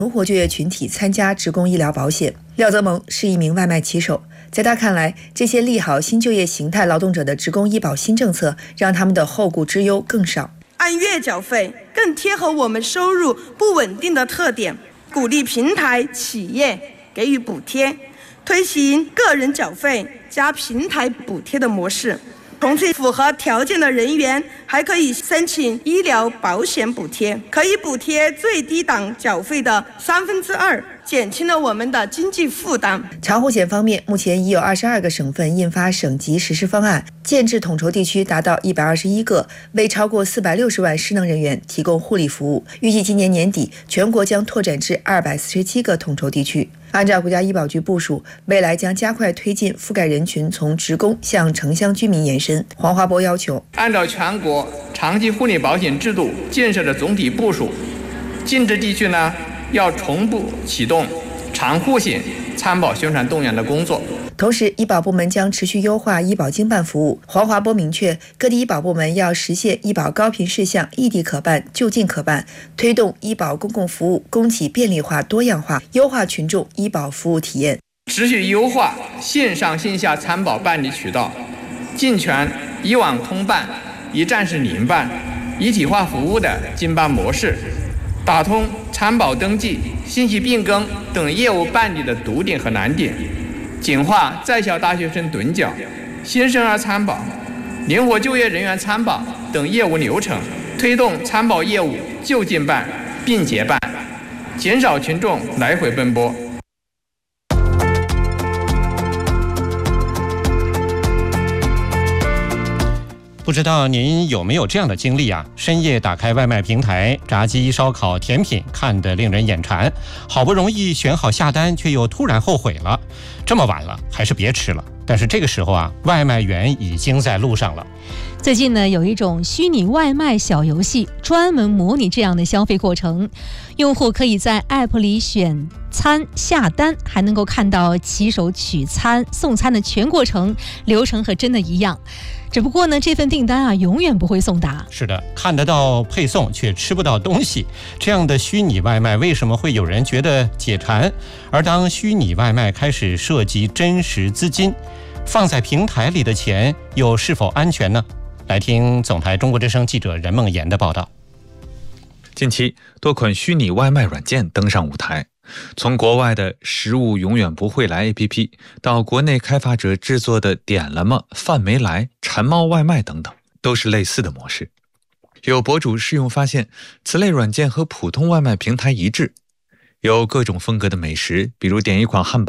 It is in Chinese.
灵活就业群体参加职工医疗保险。廖泽蒙是一名外卖骑手，在他看来，这些利好新就业形态劳动者的职工医保新政策，让他们的后顾之忧更少。 按月缴费更贴合我们收入不稳定的特点，鼓励平台企业给予补贴，推行个人缴费加平台补贴的模式。同时，符合条件的人员还可以申请医疗保险补贴，可以补贴最低档缴费的2/3，减轻了我们的经济负担。 长护险方面，目前已有22个省份印发省级实施方案，建制统筹地区达到121个，为超过460万失能人员提供护理服务。预计今年年底，全国将拓展至247个统筹地区。按照国家医保局部署，未来将加快推进覆盖人群从职工向城乡居民延伸。黄华波要求， 按照全国长期护理保险制度建设的总体部署，禁制地区呢要同步启动长护险参保宣传动员的工作。 同时，医保部门将持续优化医保经办服务。黄华波明确，各地医保部门要实现医保高频事项异地可办、就近可办，推动医保公共服务供给便利化、多样化，优化群众医保服务体验。 持续优化线上线下参保办理渠道，健全以网通办、一站式零办、一体化服务的经办模式，打通参保登记、信息变更等业务办理的堵点和难点，简化在校大学生趸缴、新生儿参保、灵活就业人员参保等业务流程，推动参保业务就近办、并结办，减少群众来回奔波。 不知道您有没有这样的经历啊？深夜打开外卖平台，炸鸡、烧烤、甜品看得令人眼馋，好不容易选好下单，却又突然后悔了。这么晚了，还是别吃了。但是这个时候啊，外卖员已经在路上了。 最近呢，有一种虚拟外卖小游戏，专门模拟这样的消费过程。用户可以在 App 里选餐下单，还能够看到骑手取餐送餐的全过程，流程和真的一样。只不过呢，这份订单啊，永远不会送达。 是的，看得到配送却吃不到东西，这样的虚拟外卖为什么会有人觉得解馋？而当虚拟外卖开始涉及真实资金，放在平台里的钱又是否安全呢？来听总台中国之声记者任梦妍的报道。 近期，多款虚拟外卖软件登上舞台，从国外的食物永远不会来 APP 到国内开发者制作的点了吗、饭没来、馋猫外卖等等，都是类似的模式。有博主试用发现，此类软件和普通外卖平台一致，有各种风格的美食，比如点一款汉堡